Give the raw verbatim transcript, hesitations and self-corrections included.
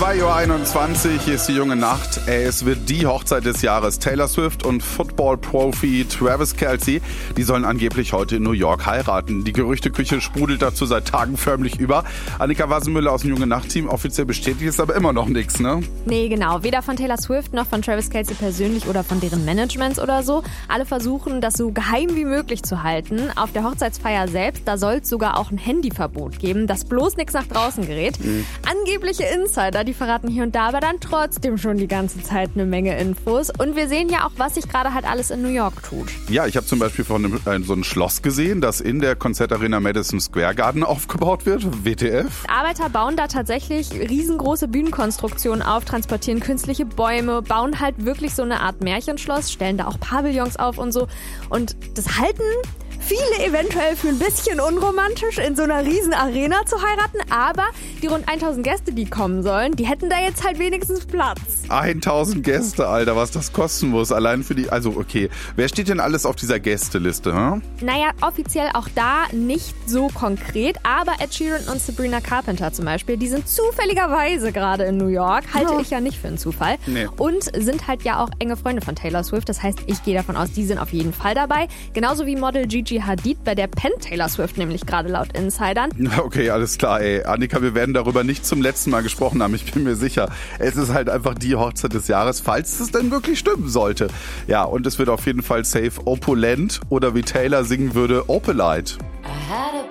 zwei Uhr einundzwanzig, hier ist die junge Nacht. Es wird die Hochzeit des Jahres. Taylor Swift und Football-Profi Travis Kelce, die sollen angeblich heute in New York heiraten. Die Gerüchteküche sprudelt dazu seit Tagen förmlich über. Annika Wassenmüller aus dem junge Nacht-Team, offiziell bestätigt ist aber immer noch nichts, ne? Nee, genau. Weder von Taylor Swift noch von Travis Kelce persönlich oder von deren Managements oder so. Alle versuchen, das so geheim wie möglich zu halten. Auf der Hochzeitsfeier selbst, da soll es sogar auch ein Handyverbot geben, dass bloß nichts nach draußen gerät. Mhm. Angebliche Insider, die verraten hier und da aber dann trotzdem schon die ganze Zeit eine Menge Infos. Und wir sehen ja auch, was sich gerade halt alles in New York tut. Ja, ich habe zum Beispiel von einem, äh, so ein Schloss gesehen, das in der Konzertarena Madison Square Garden aufgebaut wird. W T F. Arbeiter bauen da tatsächlich riesengroße Bühnenkonstruktionen auf, transportieren künstliche Bäume, bauen halt wirklich so eine Art Märchenschloss, stellen da auch Pavillons auf und so. Und das halten viele eventuell für ein bisschen unromantisch, in so einer riesen Arena zu heiraten, aber die rund tausend Gäste, die kommen sollen, die hätten da jetzt halt wenigstens Platz. tausend Gäste, Alter, was das kosten muss, allein für die, also okay, wer steht denn alles auf dieser Gästeliste, hm? Naja, offiziell auch da nicht so konkret, aber Ed Sheeran und Sabrina Carpenter zum Beispiel, die sind zufälligerweise gerade in New York, halte ja. ich ja nicht für einen Zufall, nee. Und sind halt ja auch enge Freunde von Taylor Swift, das heißt, ich gehe davon aus, die sind auf jeden Fall dabei, genauso wie Model Gigi Hadid, bei der pennt Taylor Swift nämlich gerade laut Insidern. Okay, alles klar, ey. Annika, wir werden darüber nicht zum letzten Mal gesprochen haben, ich bin mir sicher. Es ist halt einfach die Hochzeit des Jahres, falls es denn wirklich stimmen sollte. Ja, und es wird auf jeden Fall safe opulent oder wie Taylor singen würde, opulite.